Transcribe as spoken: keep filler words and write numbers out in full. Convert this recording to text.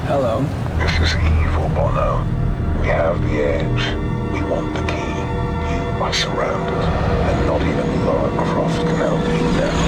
Hello. This is evil, Bono. We have the edge. We want the key. You are surrounded, and not even Lara Croft can help you now.